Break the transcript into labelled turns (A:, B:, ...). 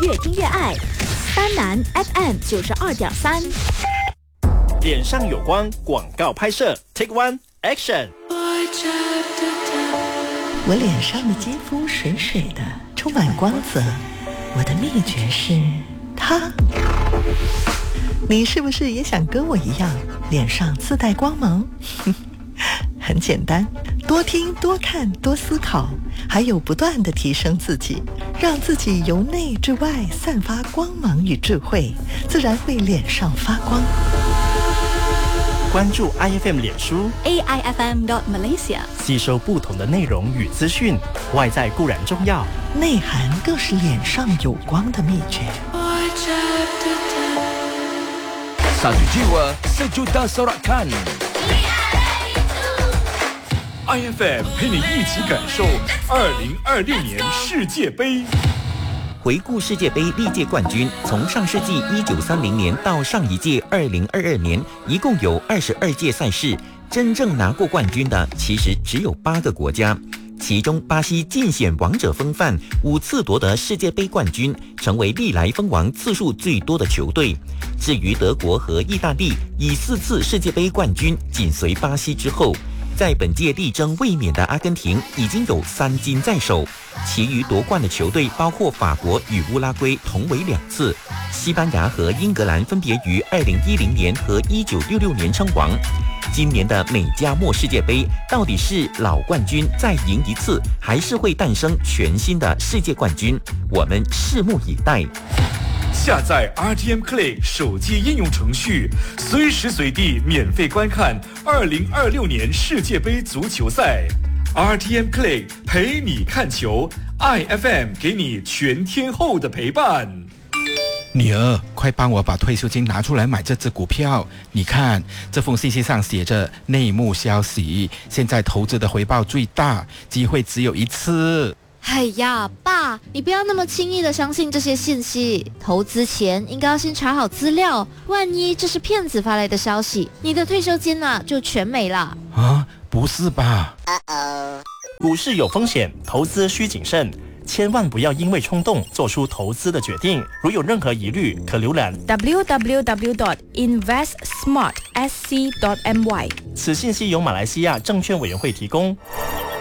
A: 越听越爱。丹南 FM 92.3。
B: 脸上有光广告拍摄 Take One Action。
C: 我脸上的肌肤水水的，充满光泽。我的秘诀是它。你是不是也想跟我一样，脸上自带光芒？很简单，多听多看多思考，还有不断地提升自己，让自己由内至外散发光芒与智慧，自然会脸上发光。
B: 关注 IFM 脸书
A: AIFM.Malaysia，
B: 吸收不同的内容与资讯。外在固然重要，
C: 内涵更是脸上有光的秘诀。
D: Satu jiwa, sejuta sorakan.
E: IFM 陪你一起感受2026年世界杯。
F: 回顾世界杯历届冠军，从上世纪1930年到上一届2022年，一共有22届赛事，真正拿过冠军的其实只有8个国家。其中巴西尽显王者风范，5次夺得世界杯冠军，成为历来封王次数最多的球队。至于德国和意大利，以4次世界杯冠军紧随巴西之后。在本届力争卫冕的阿根廷已经有3金在手，其余夺冠的球队包括法国与乌拉圭同为2次，西班牙和英格兰分别于2010年和1966年称王。今年的美加墨世界杯到底是老冠军再赢一次，还是会诞生全新的世界冠军？我们拭目以待。
E: 下载 RTM Click 手机应用程序，随时随地免费观看2026年世界杯足球赛。RTM Click 陪你看球 ，IFM 给你全天候的陪伴。
G: 女儿，快帮我把退休金拿出来买这只股票。你看，这封信息上写着内幕消息，现在投资的回报最大，机会只有一次。
H: 哎呀，爸，你不要那么轻易的相信这些信息。投资前应该要先查好资料，万一这是骗子发来的消息，你的退休金就全没了。
G: 啊，不是吧？
B: 股市有风险，投资需谨慎，千万不要因为冲动做出投资的决定。如有任何疑虑，可浏览
A: www.investsmartsc.my。
B: 此信息由马来西亚证券委员会提供。